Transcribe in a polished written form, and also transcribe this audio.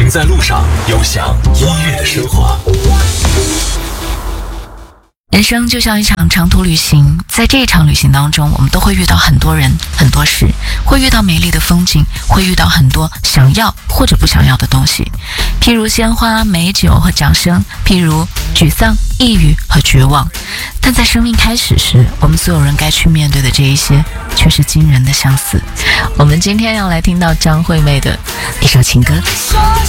行在路上，有享音乐的奢华。 人生就像一场长途旅行，在这一场旅行当中，我们都会遇到很多人、很多事，会遇到美丽的风景，会遇到很多想要或者不想要的东西，譬如鲜花、美酒和掌声，譬如沮丧、抑郁和绝望。但在生命开始时，我们所有人该去面对的这一些，却是惊人的相似。我们今天要来听到张惠妹的一首情歌。